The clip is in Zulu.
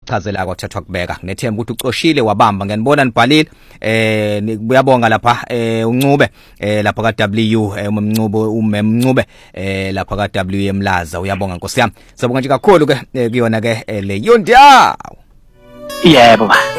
uyakuchazela kwathathwa kubeka nethemba ukuthi ucoshile wabamba ngiyanibona nibhalile uyabonga lapha uncube lapha ka W umemncube lapha ka W emlaza uyabonga Nkosi yami sabonga nje kakhulu ke kuyona ke le yondawo yebo